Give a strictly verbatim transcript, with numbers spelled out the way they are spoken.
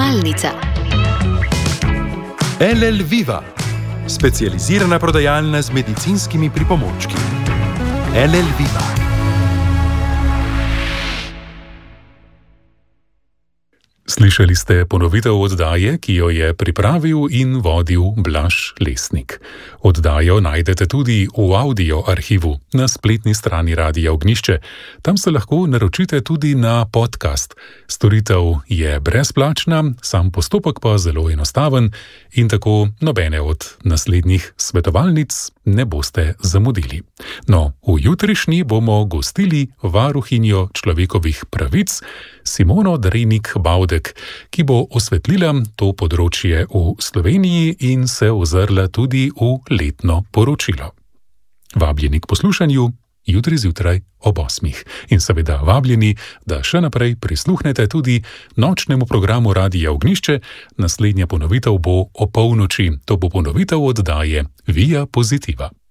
Svetovalnica. L L Viva, specializirana prodajalna z medicinskimi pripomočki. L L Viva. Slišali ste ponovitev oddaje, ki jo je pripravil in vodil Blaž Lesnik. Oddajo najdete tudi v audio arhivu na spletni strani Radia Ognjišče. Tam se lahko naročite tudi na podcast. Storitev je brezplačna, sam postopek pa zelo enostaven in tako nobene od naslednjih svetovalnic ne boste zamudili. No, v jutrišnji bomo gostili varuhinjo človekovih pravic Simono Drenik-Bavdek, ki bo osvetlila to področje v Sloveniji in se ozrla tudi v letno poročilo. Vabljeni k poslušanju jutri zjutraj ob osmih. In seveda vabljeni, da še naprej prisluhnete tudi nočnemu programu Radia Ognjišče. Naslednja ponovitev bo o polnoči. To bo ponovitev oddaje Via Positiva.